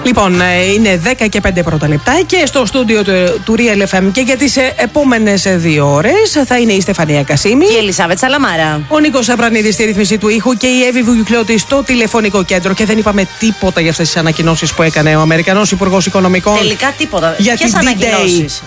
Λοιπόν, είναι 10 και 5 πρώτα λεπτά και στο στούντιο του Real FM και για τις επόμενες 2 ώρες θα είναι η Στεφανία Κασίμη και η Ελισάβετ Σαλαμάρα. Ο Νίκος Απρανίδης στη ρύθμιση του ήχου και η Εύη Βουγιουκλώτη στο τηλεφωνικό κέντρο. Και δεν είπαμε τίποτα για αυτές τις ανακοινώσεις που έκανε ο Αμερικανός Υπουργός Οικονομικών. Τελικά τίποτα. Για ποιες ανακοινώσεις?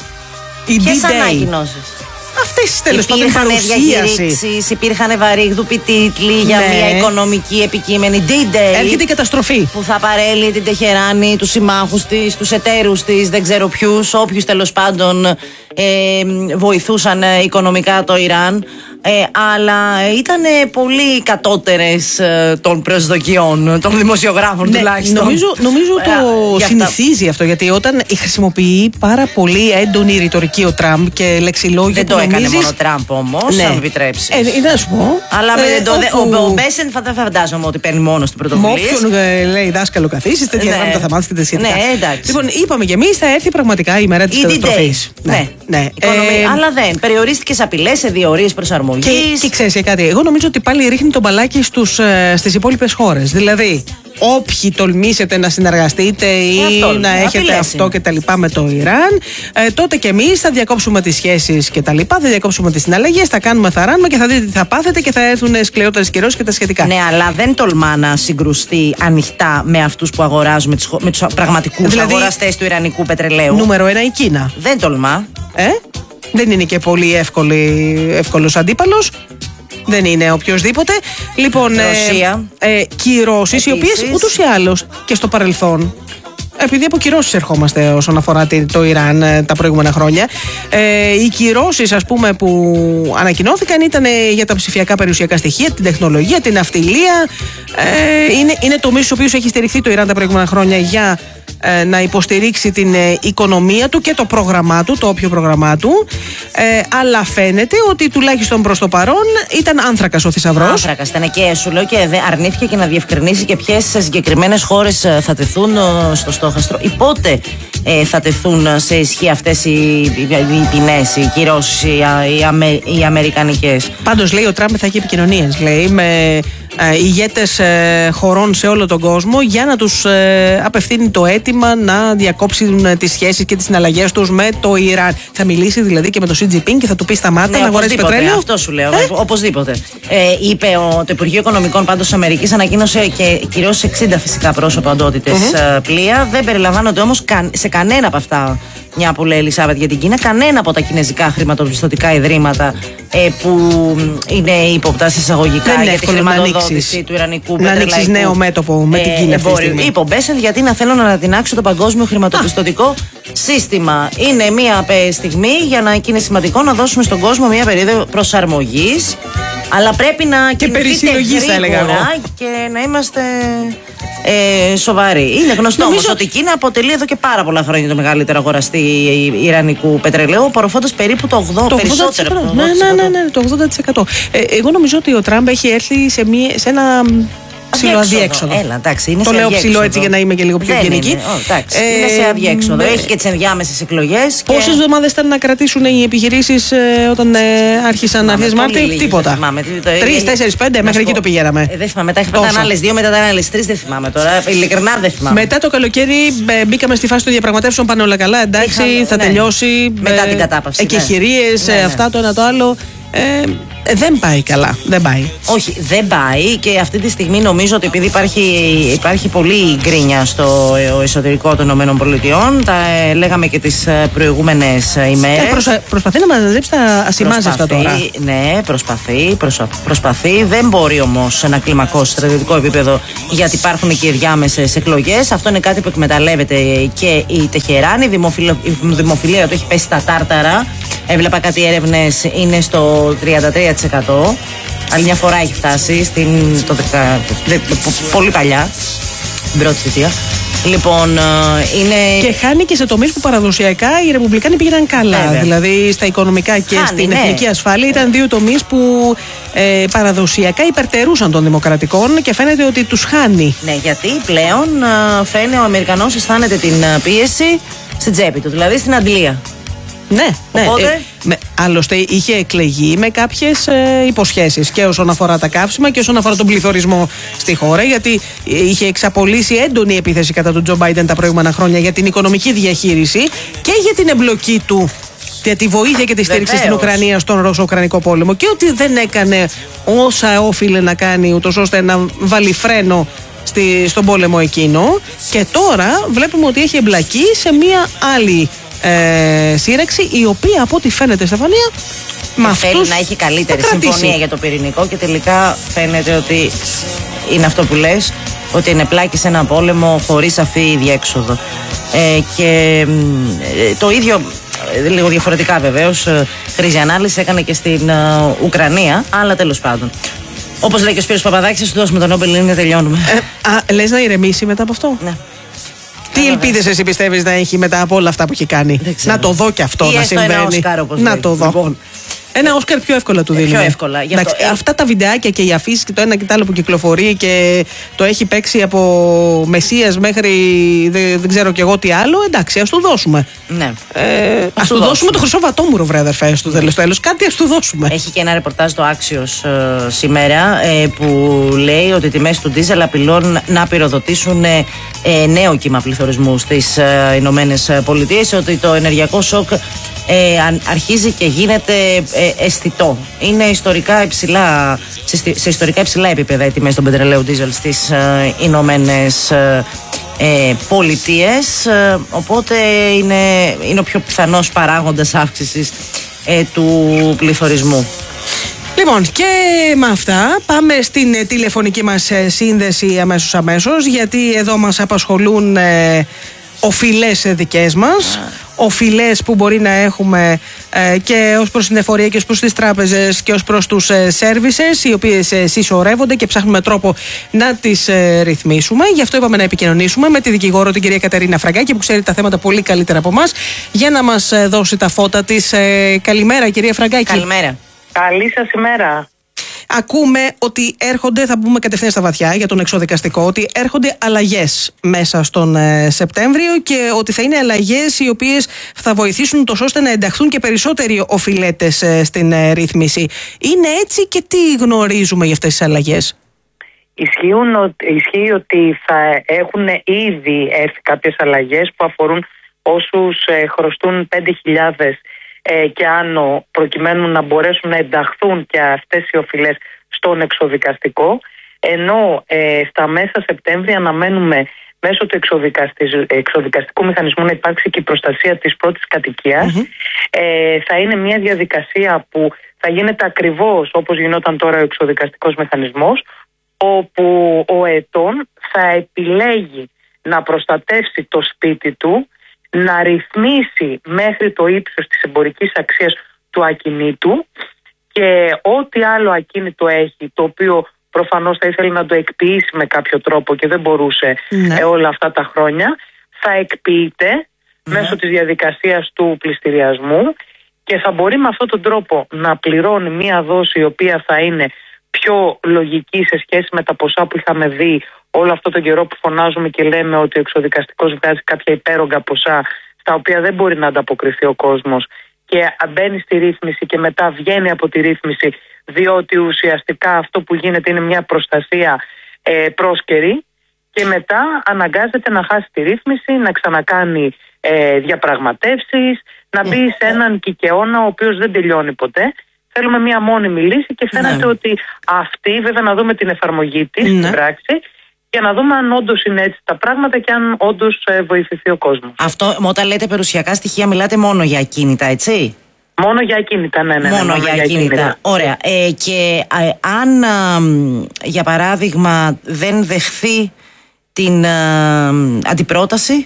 Ποιες ανακοινώσεις? Αυτές τέλος πάντων διακηρύξεις, υπήρχαν βαρύγδουποι τίτλοι για μια οικονομική επικείμενη D-Day. Έρχεται η καταστροφή. Που θα παρέλει την Τεχεράνη, τους συμμάχους της, τους εταίρους της, δεν ξέρω ποιους, όποιους τέλος πάντων βοηθούσαν οικονομικά το Ιράν. Αλλά ήταν πολύ κατώτερες των προσδοκιών των δημοσιογράφων, τουλάχιστον. Νομίζω το συνηθίζει αυτό, γιατί όταν χρησιμοποιεί πάρα πολύ έντονη ρητορική ο Τραμπ και λεξιλόγιο. Δεν το έκανε μόνο ο Τραμπ όμως, αν επιτρέψεις. Να σου πω. Αλλά ο Μπέσεν δεν φαντάζομαι ότι παίρνει μόνο στην πρωτοβουλία. Με όποιον λέει δάσκαλο καθίσεις, τέτοια πράγματα θα μάθεις και τα σχετικά. Ναι, εντάξει. Λοιπόν, είπαμε κι εμείς, θα έρθει πραγματικά η μέρα της καταστροφής. Ναι. Αλλά δεν. Περιορίστηκε σε απειλές, σε διορίες προσαρμογής. Και ξέρεις κάτι, εγώ νομίζω ότι πάλι ρίχνει τον μπαλάκι στις υπόλοιπες χώρες. Δηλαδή, όποιοι τολμήσετε να συνεργαστείτε ή να έχετε αυτό και τα λοιπά με το Ιράν, τότε και εμείς θα διακόψουμε τις σχέσεις και τα λοιπά, θα διακόψουμε τις συναλλαγές, θα κάνουμε θαράνουμε και θα δείτε τι θα πάθετε και θα έρθουν σκληρότερες καιρώσεις και τα σχετικά. Ναι, αλλά δεν τολμά να συγκρουστεί ανοιχτά με αυτούς που αγοράζουν, με τους πραγματικούς αγοραστές του ιρανικού πετρελαίου. Νούμερο 1 η Κίνα. Δεν τολμά. Δεν είναι και πολύ εύκολος αντίπαλος. Δεν είναι οποιοσδήποτε. Λοιπόν, Ρωσία. Κυρώσεις, οι οποίες ούτως ή άλλως και στο παρελθόν, επειδή από κυρώσεις ερχόμαστε όσον αφορά το Ιράν τα προηγούμενα χρόνια, οι κυρώσεις, ας πούμε, που ανακοινώθηκαν ήταν για τα ψηφιακά περιουσιακά στοιχεία, την τεχνολογία, την ναυτιλία. Είναι τομείς στους οποίους έχει στηριχθεί το Ιράν τα προηγούμενα χρόνια για να υποστηρίξει την οικονομία του και το πρόγραμμά του, το όποιο πρόγραμμά του. Αλλά φαίνεται ότι τουλάχιστον προς το παρόν ήταν άνθρακας ο θησαυρός. Άνθρακας ήταν, και σου λέω, και αρνήθηκε και να διευκρινίσει και ποιες συγκεκριμένες χώρες θα τεθούν στο στόχαστρο ή πότε θα τεθούν σε ισχύ αυτές οι ποινές, οι κυρώσεις, οι αμερικανικές. Πάντως λέει ο Τραμπ θα έχει επικοινωνίες, λέει, με ηγέτες χωρών σε όλο τον κόσμο για να τους απευθύνει το αίτημα να διακόψουν τις σχέσεις και τις συναλλαγές τους με το Ιράν. Θα μιλήσει δηλαδή και με τον Σι Τζινπίνγκ και θα του πει σταμάτα να αγοράσει πετρέλαιο. Αυτό σου λέω. Οπωσδήποτε. Είπε το Υπουργείο Οικονομικών πάντως της Αμερικής, ανακοίνωσε και κυρώσεις 60 φυσικά πρόσωπα οντότητες πλοία. Δεν περιλαμβάνονται όμως σε κανένα από αυτά, μια που λέει η Ελισάβετ για την Κίνα, κανένα από τα κινέζικα χρηματοπιστωτικά ιδρύματα που είναι ύποπτα εισαγωγικά για τη χρηματοδότηση του ιρανικού πετρελαϊκού. Να ανοίξεις νέο μέτωπο με την Κίνα αυτή τη στιγμή. Είπε ο Μπέσεν, γιατί να θέλω να ανατινάξω το παγκόσμιο χρηματοπιστωτικό σύστημα. Είναι μια στιγμή για να είναι σημαντικό να δώσουμε στον κόσμο μια περίοδο προσαρμογής, αλλά πρέπει να κινηθείτε γρήγορα και να είμαστε σοβαροί. Είναι γνωστό όμως ότι η Κίνα αποτελεί εδώ και πάρα πολλά χρόνια το μεγαλύτερο αγοραστή ιρανικού πετρελαίου, απορροφώντας περίπου το 80%. Ναι, το 80%. Εγώ νομίζω ότι ο Τραμπ έχει έρθει σε ένα ψηλό αδιέξοδο. Είναι το λέω ψηλό έτσι για να είμαι και λίγο πιο γενική. Είναι σε αδιέξοδο. Έχει και τις ενδιάμεσες εκλογές. Πόσες εβδομάδες ήταν να κρατήσουν οι επιχειρήσεις όταν άρχισαν αρχές Μάρτη? Τίποτα. 3, 4, 5, μέχρι εκεί το πηγαίναμε. Δεν θυμάμαι. Μετά ήταν άλλες 2, μετά ήταν άλλες 3, δεν θυμάμαι τώρα. Ειλικρινά δεν θυμάμαι. Μετά το καλοκαίρι μπήκαμε στη φάση των διαπραγματεύσεων, πάνε όλα καλά. Εντάξει, θα τελειώσει. Μετά την κατάπαυση. Εκεχηρίες, αυτά το ένα το άλλο. Δεν πάει καλά. Δεν πάει. Όχι, δεν πάει, και αυτή τη στιγμή νομίζω ότι επειδή υπάρχει πολλή γκρίνια στο εσωτερικό των ΗΠΑ, τα λέγαμε και τις προηγούμενες ημέρες. Προσπαθεί να μαζέψει τα ασημάζευτα τώρα. Ναι, προσπαθεί. Δεν μπορεί όμως να κλιμακώσει στρατιωτικό επίπεδο, γιατί υπάρχουν και διάμεσες εκλογές. Αυτό είναι κάτι που εκμεταλλεύεται και η Τεχεράνη. Η δημοφιλία του έχει πέσει στα τάρταρα. Έβλεπα κάτι έρευνες, είναι στο 33%. Άλλη μια φορά έχει φτάσει πολύ παλιά, την πρώτη θητεία. Λοιπόν, είναι. Και χάνει και σε τομείς που παραδοσιακά οι Ρεπουμπλικάνοι πήγαιναν καλά. Βέβαια. Δηλαδή στα οικονομικά και στην εθνική ασφάλεια ήταν δύο τομείς που παραδοσιακά υπερτερούσαν των Δημοκρατικών και φαίνεται ότι τους χάνει. Ναι, γιατί πλέον ο Αμερικανός αισθάνεται την πίεση στην τσέπη του, δηλαδή στην αντλία. Ναι, Οπότε... άλλωστε είχε εκλεγεί με κάποιες υποσχέσεις και όσον αφορά τα καύσιμα και όσον αφορά τον πληθωρισμό στη χώρα, γιατί είχε εξαπολύσει έντονη επίθεση κατά του Τζο Μπάιντεν τα προηγούμενα χρόνια για την οικονομική διαχείριση και για την εμπλοκή του, για τη βοήθεια και τη στήριξη στην Ουκρανία στον Ρώσο-Ουκρανικό πόλεμο, και ότι δεν έκανε όσα όφιλε να κάνει ούτως ώστε να βάλει φρένο στον πόλεμο εκείνο. Και τώρα βλέπουμε ότι έχει εμπλακεί σε μία άλλη σύραξη, η οποία από ό,τι φαίνεται, Στεφανία, θέλει να έχει καλύτερη συμφωνία για το πυρηνικό, και τελικά φαίνεται ότι είναι αυτό που λες, ότι είναι πλάκη σε ένα πόλεμο χωρίς σαφή διέξοδο. Και το ίδιο, λίγο διαφορετικά βεβαίως, χρήζει ανάλυση, έκανε και στην Ουκρανία, αλλά τέλος πάντων. Όπως λέει και ο Σπύρος Παπαδάκης, θα σου δώσουμε τον Νόμπελ Ειρήνης, τελειώνουμε. Λες να ηρεμήσει μετά από αυτό? Ναι. Τι ελπίδες εσύ πιστεύεις να έχει μετά από όλα αυτά που έχει κάνει? Να το δω κι αυτό να συμβαίνει. Ένα Όσκαρ, όπως να λέει. το δω. Λοιπόν. Ένα Όσκαρ πιο εύκολα του δίνουμε. Πιο εύκολα. Αυτά τα βιντεάκια και οι αφήσεις και το ένα και το άλλο που κυκλοφορεί και το έχει παίξει από Μεσσίας μέχρι δεν ξέρω κι εγώ τι άλλο. Εντάξει, ας του δώσουμε. Ναι. Ας του δώσουμε το χρυσό βατόμουρο, βρε αδερφέ, στο τέλος. Κάτι ας του δώσουμε. Έχει και ένα ρεπορτάζ το Άξιος σήμερα που λέει ότι οι τιμές του ντίζελ απειλούν να πυροδοτήσουν νέο κύμα πληθωρισμού στις Ηνωμένες Πολιτείες, ότι το ενεργειακό σοκ αρχίζει και γίνεται αισθητό. Είναι σε ιστορικά υψηλά επίπεδα οι τιμές των πετρελαίου ντίζελ στις Ηνωμένες Πολιτείες, οπότε είναι ο πιο πιθανός παράγοντας αύξησης του πληθωρισμού. Λοιπόν, και με αυτά πάμε στην τηλεφωνική μας σύνδεση αμέσως, γιατί εδώ μας απασχολούν οφειλές δικές μας, οφειλές που μπορεί να έχουμε και ως προς την εφορία και ως προς τις τράπεζες και ως προς τους services, οι οποίες συσσωρεύονται και ψάχνουμε τρόπο να τις ρυθμίσουμε. Γι' αυτό είπαμε να επικοινωνήσουμε με τη δικηγόρο, την κυρία Κατερίνα Φραγκάκη, που ξέρει τα θέματα πολύ καλύτερα από εμάς, για να μας δώσει τα φώτα της. Καλημέρα, κυρία Φραγκάκη. Καλημέρα. Καλή σας ημέρα. Ακούμε ότι έρχονται, θα μπούμε κατευθείαν στα βαθιά για τον εξωδικαστικό, ότι έρχονται αλλαγές μέσα στον Σεπτέμβριο και ότι θα είναι αλλαγές οι οποίες θα βοηθήσουν τόσο ώστε να ενταχθούν και περισσότεροι οφειλέτες στην ρύθμιση. Είναι έτσι, και τι γνωρίζουμε για αυτές τις αλλαγές? Ισχύει ότι θα έχουν ήδη έρθει κάποιες αλλαγές που αφορούν όσους χρωστούν 5.000 και άνω, προκειμένου να μπορέσουν να ενταχθούν και αυτές οι οφειλές στον εξωδικαστικό, ενώ στα μέσα Σεπτέμβρη αναμένουμε μέσω του εξωδικαστικού μηχανισμού να υπάρξει και η προστασία της πρώτης κατοικίας. Θα είναι μια διαδικασία που θα γίνεται ακριβώς όπως γινόταν τώρα ο εξωδικαστικός μηχανισμός, όπου ο ετών θα επιλέγει να προστατεύσει το σπίτι του, να ρυθμίσει μέχρι το ύψος της εμπορικής αξίας του ακινήτου και ό,τι άλλο ακίνητο έχει, το οποίο προφανώς θα ήθελε να το εκποιήσει με κάποιο τρόπο και δεν μπορούσε όλα αυτά τα χρόνια, θα εκποιείται μέσω της διαδικασίας του πληστηριασμού και θα μπορεί με αυτόν τον τρόπο να πληρώνει μία δόση η οποία θα είναι πιο λογική σε σχέση με τα ποσά που είχαμε δει όλο αυτό τον καιρό που φωνάζουμε και λέμε ότι ο εξωδικαστικός βγάζει κάποια υπέρογκα ποσά στα οποία δεν μπορεί να ανταποκριθεί ο κόσμος και μπαίνει στη ρύθμιση και μετά βγαίνει από τη ρύθμιση, διότι ουσιαστικά αυτό που γίνεται είναι μια προστασία πρόσκαιρη και μετά αναγκάζεται να χάσει τη ρύθμιση, να ξανακάνει διαπραγματεύσεις, να μπει σε έναν κικαιώνα ο οποίος δεν τελειώνει ποτέ. Θέλουμε μια μόνιμη λύση και φαίνεται ότι αυτή, βέβαια να δούμε την εφαρμογή της στην πράξη, για να δούμε αν όντως είναι έτσι τα πράγματα και αν όντως βοηθηθεί ο κόσμος. Αυτό, όταν λέτε περιουσιακά στοιχεία, μιλάτε μόνο για ακίνητα, έτσι? Μόνο για ακίνητα, ναι. Μόνο για ακίνητα. Ωραία. Και αν, για παράδειγμα, δεν δεχθεί την αντιπρόταση,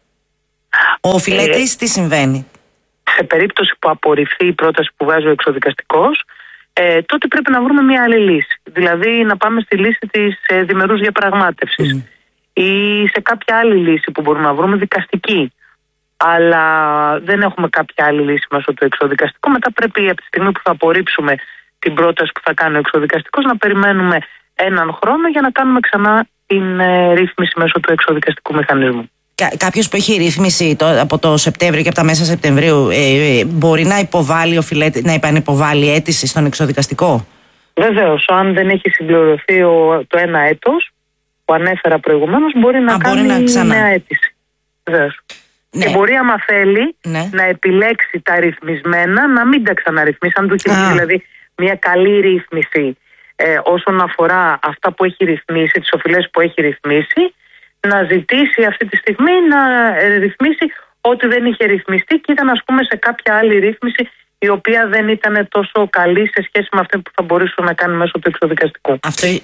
ο οφειλέτης, τι συμβαίνει? Σε περίπτωση που απορριφθεί η πρόταση που βγάζει ο εξωδικαστικός, τότε πρέπει να βρούμε μια άλλη λύση. Δηλαδή να πάμε στη λύση της διμερούς διαπραγμάτευσης ή σε κάποια άλλη λύση που μπορούμε να βρούμε, δικαστική. Αλλά δεν έχουμε κάποια άλλη λύση μέσω του εξωδικαστικού. Μετά πρέπει από τη στιγμή που θα απορρίψουμε την πρόταση που θα κάνει ο εξωδικαστικός να περιμένουμε έναν χρόνο για να κάνουμε ξανά την ρύθμιση μέσω του εξωδικαστικού μηχανισμού. Κάποιος που έχει ρύθμιση από το Σεπτέμβριο και από τα μέσα Σεπτεμβρίου μπορεί να υποβάλει, να επανυποβάλει αίτηση στον εξωδικαστικό? Βεβαίως, αν δεν έχει συμπληρωθεί το ένα έτος που ανέφερα προηγουμένως, μπορεί να κάνει νέα αίτηση. Βεβαίως. Ναι. Και μπορεί, άμα θέλει, να επιλέξει τα ρυθμισμένα, να μην τα ξαναρυθμίσει. Αν του έχει δηλαδή μια καλή ρύθμιση όσον αφορά αυτά που έχει ρυθμίσει, τις οφειλές που έχει ρυθμίσει, να ζητήσει αυτή τη στιγμή να ρυθμίσει ό,τι δεν είχε ρυθμιστεί και ήταν, ας πούμε, σε κάποια άλλη ρύθμιση η οποία δεν ήταν τόσο καλή σε σχέση με αυτή που θα μπορούσε να κάνει μέσω του εξωδικαστικού.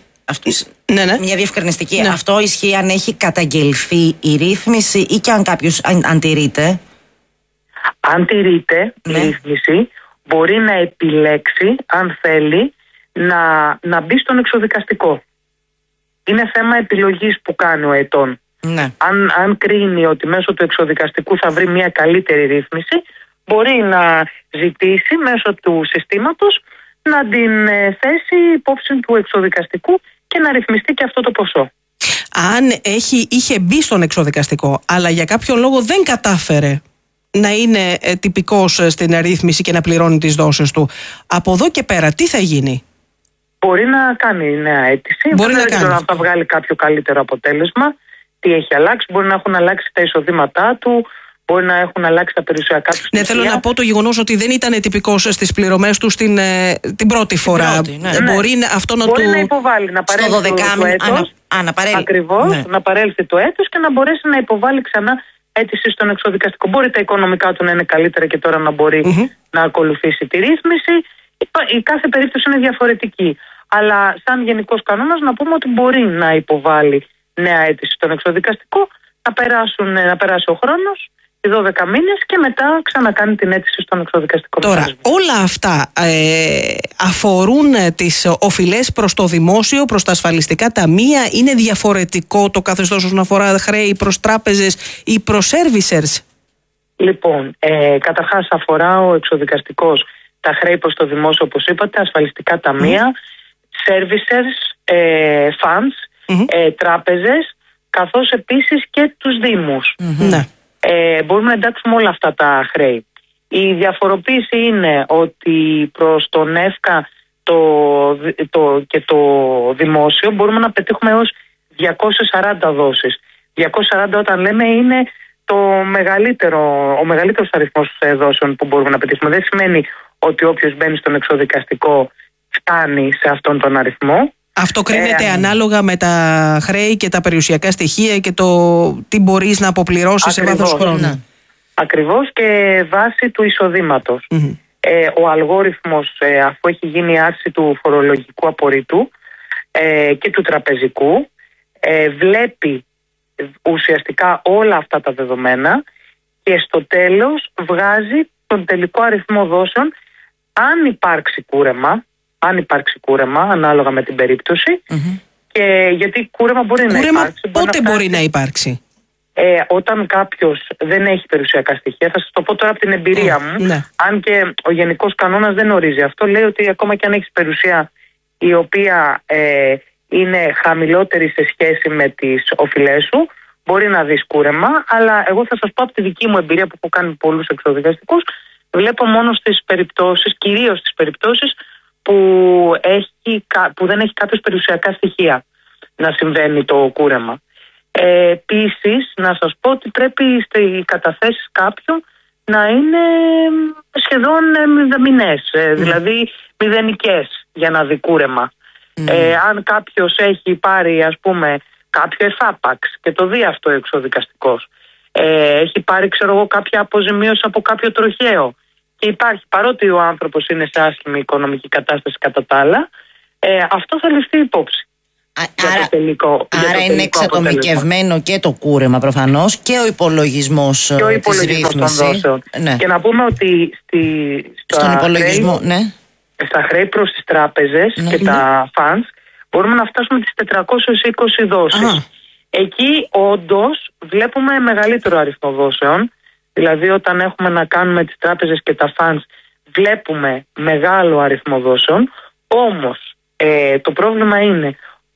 Μια διευκρινιστική. Αυτό ισχύει αν έχει καταγγελθεί η ρύθμιση ή και αν κάποιος αντιρρείται? Αν τηρείται η ρύθμιση, μπορεί να επιλέξει, αν θέλει, να μπει στον εξωδικαστικό. Είναι θέμα επιλογής που κάνει ο ετών. Αν κρίνει ότι μέσω του εξωδικαστικού θα βρει μια καλύτερη ρύθμιση, μπορεί να ζητήσει μέσω του συστήματος να την θέσει υπόψη του εξωδικαστικού και να ρυθμιστεί και αυτό το ποσό. Αν είχε μπει στον εξωδικαστικό, αλλά για κάποιο λόγο δεν κατάφερε να είναι τυπικός στην ρύθμιση και να πληρώνει τις δόσεις του, από εδώ και πέρα τι θα γίνει? Μπορεί να κάνει νέα αίτηση. Μπορεί να κάνει. Αν θα βγάλει κάποιο καλύτερο αποτέλεσμα, τι έχει αλλάξει, μπορεί να έχουν αλλάξει τα εισοδήματά του, μπορεί να έχουν αλλάξει τα περιουσιακά του στοιχεία. Ναι, θέλω να πω το γεγονός ότι δεν ήταν τυπικός στις πληρωμές του την πρώτη φορά. Μπορεί αυτό να μπορεί να υποβάλει, να παρέλθει το έτος. Ακριβώς, να παρέλθει το έτος και να μπορέσει να υποβάλει ξανά αίτηση στον εξωδικαστικό. Μπορεί τα οικονομικά του να είναι καλύτερα και τώρα να μπορεί να ακολουθήσει τη ρύθμιση. Η κάθε περίπτωση είναι διαφορετική. Αλλά σαν γενικός κανόνας να πούμε ότι μπορεί να υποβάλει νέα αίτηση στον εξωδικαστικό, να περάσει ο χρόνος, οι 12 μήνες και μετά ξανακάνει την αίτηση στον εξωδικαστικό. Τώρα, όλα αυτά αφορούν τις οφειλές προς το δημόσιο, προς τα ασφαλιστικά ταμεία? Είναι διαφορετικό το καθεστώς όσον αφορά χρέη προς τράπεζες ή προς servicers? Λοιπόν, καταρχάς αφορά ο εξωδικαστικός τα χρέη προς το δημόσιο, όπως είπατε, ασφαλιστικά ταμεία, servicers, funds, τράπεζες, καθώς επίσης και τους δήμους. Ναι. Μπορούμε να εντάξουμε όλα αυτά τα χρέη. Η διαφοροποίηση είναι ότι προς τον ΕΦΚΑ και το δημόσιο μπορούμε να πετύχουμε έως 240 δόσεις. 240 όταν λέμε είναι ο μεγαλύτερος αριθμός δόσεων που μπορούμε να πετύχουμε. Δεν σημαίνει ότι όποιος μπαίνει στον εξωδικαστικό φτάνει σε αυτόν τον αριθμό. Αυτό κρίνεται ανάλογα με τα χρέη και τα περιουσιακά στοιχεία και το τι μπορείς να αποπληρώσεις σε βάθος χρόνου. Ακριβώς, και βάση του εισοδήματος. Ο αλγόριθμος, αφού έχει γίνει η άρση του φορολογικού απορρίτου και του τραπεζικού, βλέπει ουσιαστικά όλα αυτά τα δεδομένα και στο τέλος βγάζει τον τελικό αριθμό δόσεων αν υπάρξει κούρεμα, ανάλογα με την περίπτωση. Και γιατί κούρεμα μπορεί να υπάρξει. Πότε μπορεί να υπάρξει? Όταν κάποιος δεν έχει περιουσιακά στοιχεία, θα σας το πω τώρα από την εμπειρία μου, αν και ο γενικός κανόνας δεν ορίζει αυτό, λέει ότι ακόμα και αν έχεις περιουσία η οποία είναι χαμηλότερη σε σχέση με τις οφειλές σου, μπορεί να δεις κούρεμα, αλλά εγώ θα σας πω από τη δική μου εμπειρία που έχω κάνει πολλούς εξωδικαστικούς, βλέπω μόνο στις περιπτώσεις, κυρίως στις περιπτώσεις που δεν έχει κάποιος περιουσιακά στοιχεία να συμβαίνει το κούρεμα. Επίσης, να σας πω ότι πρέπει οι καταθέσεις κάποιου να είναι σχεδόν μηδενικές, δηλαδή μηδενικές για να δει κούρεμα. Αν κάποιος έχει πάρει, ας πούμε, κάποιο εφάπαξ και το δει αυτό εξωδικαστικός, έχει πάρει, ξέρω εγώ, κάποια αποζημίωση από κάποιο τροχαίο και υπάρχει, παρότι ο άνθρωπος είναι σε άσχημη οικονομική κατάσταση κατά τα άλλα, αυτό θα ληφθεί υπόψη. Άρα είναι εξατομικευμένο και το κούρεμα προφανώς και ο υπολογισμός της ρύθμισης. Των δόσεων. Ναι. Και να πούμε ότι στον υπολογισμό, στα χρέη προς τις τράπεζες και τα funds μπορούμε να φτάσουμε τις 420 δόσεις. Εκεί όντως βλέπουμε μεγαλύτερο αριθμό δόσεων. Δηλαδή όταν έχουμε να κάνουμε τις τράπεζες και τα funds βλέπουμε μεγάλο αριθμό δόσεων. Όμως το πρόβλημα είναι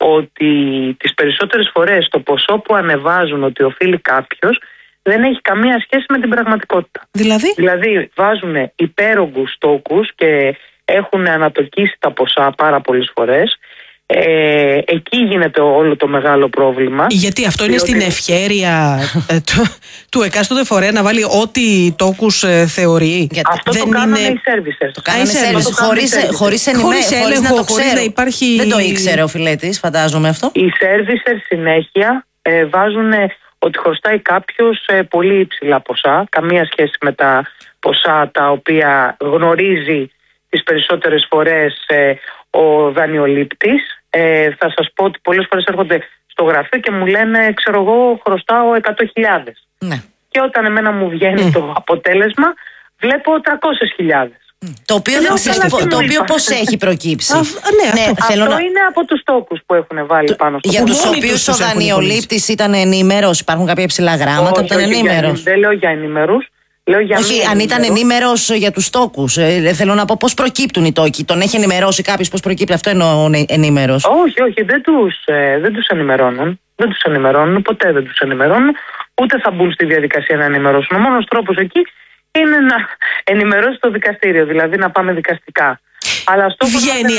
ότι τις περισσότερες φορές το ποσό που ανεβάζουν ότι οφείλει κάποιος δεν έχει καμία σχέση με την πραγματικότητα. Δηλαδή βάζουν υπέρογκους τόκους και έχουν ανατοκίσει τα ποσά πάρα πολλές φορές. Εκεί γίνεται όλο το μεγάλο πρόβλημα. Γιατί αυτό είναι στην ευχέρεια του εκάστοτε φορέα να βάλει ό,τι τόκους θεωρεί. Αυτό το κάνουν οι servicers. Το κάνουν χωρίς έλεγχο, χωρίς να υπάρχει. Δεν το ήξερε ο Φιλέτης, φαντάζομαι αυτό. Οι servicers συνέχεια βάζουν ότι χρωστάει κάποιος πολύ υψηλά ποσά, καμία σχέση με τα ποσά τα οποία γνωρίζει τις περισσότερες φορές ο δανειολήπτης. Θα σας πω ότι πολλές φορές έρχονται στο γραφείο και μου λένε, ξέρω εγώ, χρωστάω 100.000. Ναι. Και όταν εμένα μου βγαίνει το αποτέλεσμα, βλέπω 300.000. Το οποίο πώς έχει προκύψει. Αυτό είναι από τους τόκους που έχουν βάλει πάνω στο για τους οποίους ο δανειολήπτης ήταν ενήμερος. Υπάρχουν κάποια υψηλά γράμματα που ήταν ενήμερος. Δεν λέω για ενήμερους. Όχι, αν ήταν ενήμερος για τους τόκους. Θέλω να πω πώς προκύπτουν οι τόκοι. Τον έχει ενημερώσει κάποιος πώς προκύπτει, αυτό εννοώ ενήμερος. Όχι, δεν τους ενημερώνουν. Δεν τους ενημερώνουν, ποτέ δεν τους ενημερώνουν. Ούτε θα μπουν στη διαδικασία να ενημερώσουν. Ο μόνος τρόπος εκεί είναι να ενημερώσει το δικαστήριο, δηλαδή να πάμε δικαστικά. Αλλά βγαίνει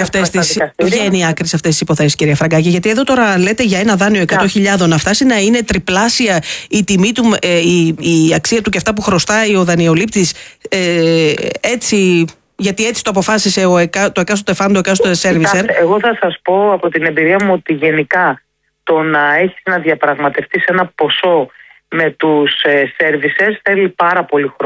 άκρη σε αυτές τις υποθέσεις, κυρία Φραγκάκη, γιατί εδώ τώρα λέτε για ένα δάνειο 100.000 να φτάσει να είναι τριπλάσια η τιμή του, η αξία του και αυτά που χρωστάει ο δανειολήπτης, έτσι, γιατί έτσι το αποφάσισε το εκάστοτε φαν, το εκάστοτε servicer. Εγώ θα σας πω από την εμπειρία μου ότι γενικά το να έχεις να διαπραγματευτείς ένα ποσό με τους servicers θέλει πάρα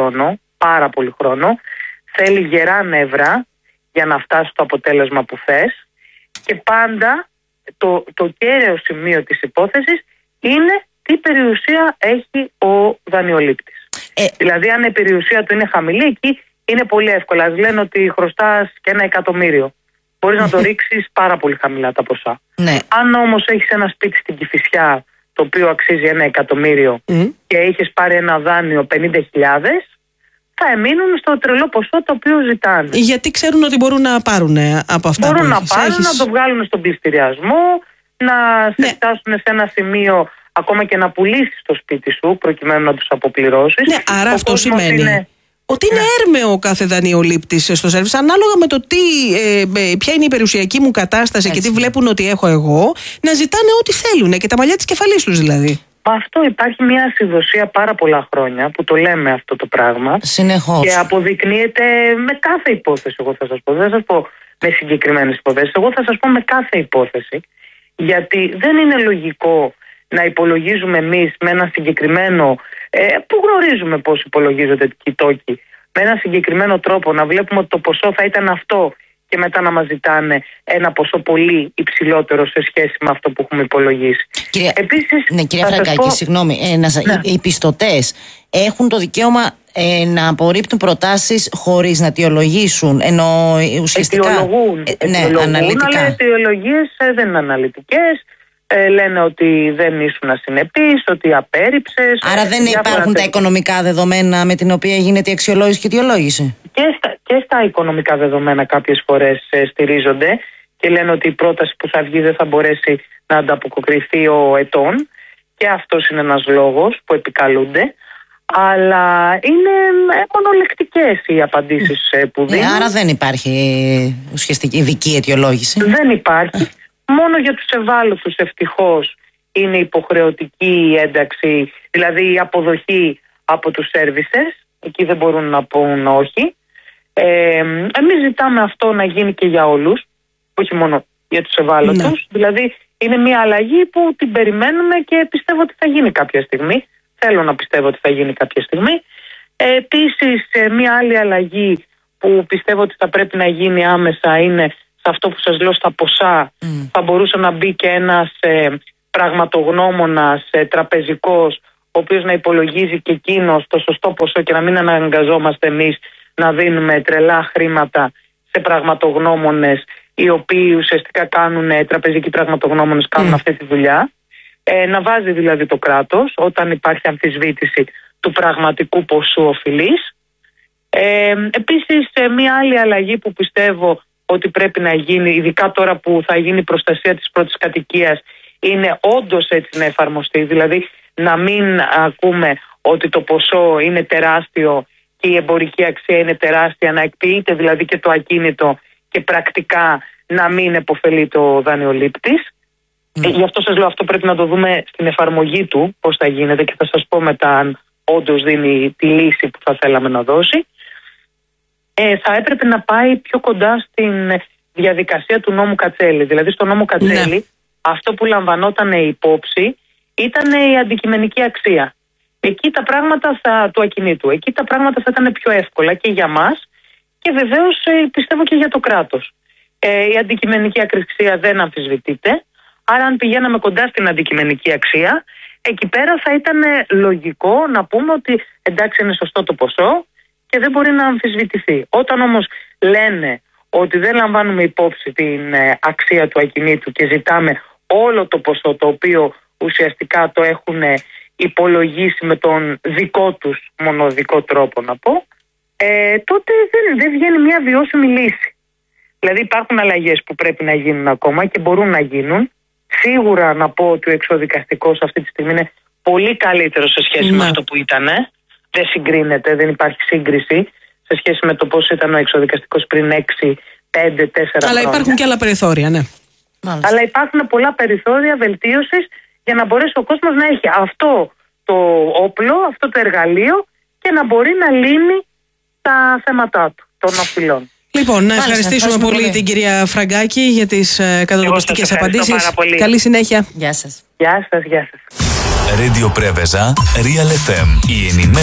πολύ χρόνο, θέλει γερά νεύρα για να φτάσει στο αποτέλεσμα που θες, και πάντα το κέριο σημείο της υπόθεσης είναι τι περιουσία έχει ο δανειολήπτης. Δηλαδή αν η περιουσία του είναι χαμηλή, εκεί είναι πολύ εύκολα. Λένε ότι χρωστάς και 1.000.000. Μπορείς να το ρίξεις πάρα πολύ χαμηλά τα ποσά. Ναι. Αν όμως έχεις ένα σπίτι στην Κηφισιά το οποίο αξίζει 1.000.000 και έχεις πάρει ένα δάνειο 50.000, θα εμείνουν στο τρελό ποσό το οποίο ζητάνε. Γιατί ξέρουν ότι μπορούν να πάρουν από αυτά. Μπορούν να πάρουν, να το βγάλουν στον πληστηριασμό, να σε φτάσουν σε ένα σημείο ακόμα και να πουλήσεις το σπίτι σου προκειμένου να τους αποπληρώσεις. Ναι, άρα αυτό σημαίνει ότι είναι έρμεο ο κάθε δανειολήπτης στο σέρβις, ανάλογα με το ποια είναι η περιουσιακή μου κατάσταση. Έτσι, και τι βλέπουν ότι έχω εγώ, να ζητάνε ό,τι θέλουν και τα μαλλιά της κεφαλής τους δηλαδή. Αυτό υπάρχει μια ασυδοσία πάρα πολλά χρόνια που το λέμε αυτό το πράγμα. Συνεχώς. Και αποδεικνύεται με κάθε υπόθεση, εγώ θα σας πω. Δεν θα σας πω με συγκεκριμένες υποθέσεις. Εγώ θα σας πω με κάθε υπόθεση. Γιατί δεν είναι λογικό να υπολογίζουμε εμείς με ένα συγκεκριμένο, που γνωρίζουμε πώς υπολογίζονται οι τόκοι, με ένα συγκεκριμένο τρόπο, να βλέπουμε ότι το ποσό θα ήταν αυτό και μετά να μας ζητάνε ένα ποσό πολύ υψηλότερο σε σχέση με αυτό που έχουμε υπολογίσει. Κυρία Φραγκάκη, συγγνώμη, οι πιστωτές έχουν το δικαίωμα να απορρίπτουν προτάσεις χωρίς να αιτιολογήσουν, ενώ ουσιαστικά αιτιολογούν, αναλυτικά. Αλλά οι αιτιολογίες δεν είναι αναλυτικές. Λένε ότι δεν ήσουν ασυνεπής, ότι απέρριψες. Άρα δεν υπάρχουν τα οικονομικά δεδομένα με την οποία γίνεται η αξιολόγηση και η αιτιολόγηση. Και στα οικονομικά δεδομένα κάποιες φορές στηρίζονται και λένε ότι η πρόταση που θα βγει δεν θα μπορέσει να ανταποκριθεί ο ετών, και αυτός είναι ένας λόγος που επικαλούνται. Αλλά είναι μονολεκτικές οι απαντήσεις που δίνουν. Άρα δεν υπάρχει ουσιαστική ειδική αιτιολόγηση. Δεν υπάρχει. Μόνο για τους ευάλωτους ευτυχώς είναι υποχρεωτική η ένταξη, δηλαδή η αποδοχή από τους servicers. Εκεί δεν μπορούν να πούν όχι. Εμείς ζητάμε αυτό να γίνει και για όλους, όχι μόνο για τους ευάλωτους. Ναι. Δηλαδή είναι μια αλλαγή που την περιμένουμε και πιστεύω ότι θα γίνει κάποια στιγμή. Θέλω να πιστεύω ότι θα γίνει κάποια στιγμή. Επίσης μια άλλη αλλαγή που πιστεύω ότι θα πρέπει να γίνει άμεσα είναι σε αυτό που σας λέω στα ποσά. Θα μπορούσε να μπει και ένας πραγματογνώμονας τραπεζικός, ο οποίος να υπολογίζει και εκείνος το σωστό ποσό και να μην αναγκαζόμαστε εμείς να δίνουμε τρελά χρήματα σε πραγματογνώμονες οι οποίοι ουσιαστικά τραπεζικοί πραγματογνώμονες κάνουν αυτή τη δουλειά. Να βάζει δηλαδή το κράτος όταν υπάρχει αμφισβήτηση του πραγματικού ποσού οφειλής. Επίσης μια άλλη αλλαγή που πιστεύω ότι πρέπει να γίνει, ειδικά τώρα που θα γίνει η προστασία της πρώτης κατοικίας, είναι όντως έτσι να εφαρμοστεί. Δηλαδή να μην ακούμε ότι το ποσό είναι τεράστιο και η εμπορική αξία είναι τεράστια, να εκποιείται δηλαδή και το ακίνητο και πρακτικά να μην επωφελεί το δανειολήπτης. Γι' αυτό σας λέω, αυτό πρέπει να το δούμε στην εφαρμογή του, πώς θα γίνεται, και θα σας πω μετά αν όντως δίνει τη λύση που θα θέλαμε να δώσει. Θα έπρεπε να πάει πιο κοντά στην διαδικασία του νόμου Κατσέλη. Δηλαδή στο νόμο Κατσέλη αυτό που λαμβανόταν υπόψη ήταν η αντικειμενική αξία. Εκεί τα πράγματα του ακινήτου, εκεί τα πράγματα θα ήταν πιο εύκολα και για μας και βεβαίως πιστεύω και για το κράτος. Η αντικειμενική αξία δεν αμφισβητείται, άρα αν πηγαίναμε κοντά στην αντικειμενική αξία, εκεί πέρα θα ήταν λογικό να πούμε ότι εντάξει, είναι σωστό το ποσό και δεν μπορεί να αμφισβητηθεί. Όταν όμως λένε ότι δεν λαμβάνουμε υπόψη την αξία του ακινήτου και ζητάμε όλο το ποσό, το οποίο ουσιαστικά το έχουν υπολογίσει με τον δικό τους μονοδικό τρόπο να πω, τότε δεν βγαίνει μια βιώσιμη λύση. Δηλαδή υπάρχουν αλλαγές που πρέπει να γίνουν ακόμα και μπορούν να γίνουν. Σίγουρα να πω ότι ο εξωδικαστικός αυτή τη στιγμή είναι πολύ καλύτερο σε σχέση με αυτό που ήταν. Δεν συγκρίνεται, δεν υπάρχει σύγκριση σε σχέση με το πώς ήταν ο εξωδικαστικός πριν 6, 5, 4 χρόνια. Αλλά υπάρχουν και άλλα περιθώρια, ναι. Αλλά υπάρχουν πολλά περιθώρια βελτίωσης για να μπορέσει ο κόσμος να έχει αυτό το όπλο, αυτό το εργαλείο και να μπορεί να λύνει τα θέματα του, των οφειλών. Λοιπόν, να ευχαριστήσουμε πολύ την κυρία Φραγκάκη για τις κατατοπιστικές απαντήσεις. Καλή συνέχεια. Γεια σας. Γεια σας, γεια σας. Radio Preveza, Real FM.